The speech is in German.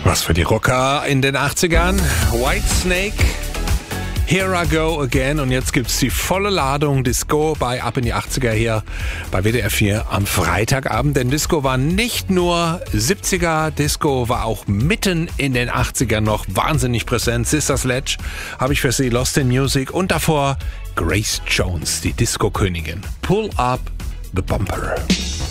Was für die Rocker in den 80ern. Whitesnake, Here I Go Again. Und jetzt gibt's die volle Ladung Disco bei Ab in die 80er hier bei WDR 4 am Freitagabend. Denn Disco war nicht nur 70er, Disco war auch mitten in den 80ern noch wahnsinnig präsent. Sister Sledge habe ich für Sie, Lost in Music. Und davor Grace Jones, die Disco-Königin. Pull Up the Bumper.